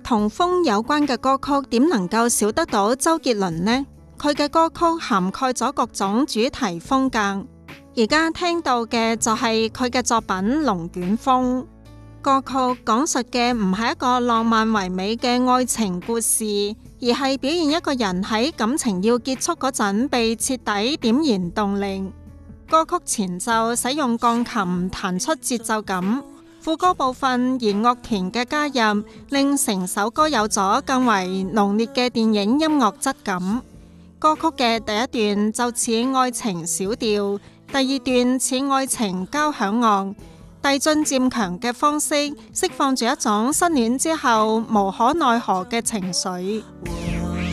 同風有關嘅歌曲點能夠少得到周杰倫呢？佢嘅歌曲涵蓋咗各種主題風格。而家聽到嘅就係佢嘅作品《龍捲風》。歌曲講述嘅唔係一個浪漫唯美嘅愛情故事，而係表現一個人喺感情要結束嗰陣被徹底點燃動力。歌曲前奏使用鋼琴彈出節奏感，副歌部分弦樂團嘅加入令成首歌有咗更為濃烈嘅電影音樂質感。歌曲嘅第一段就似愛情小調，第二段似愛情交響樂，遞進漸強嘅方式釋放住一種失戀之後無可奈何嘅情緒。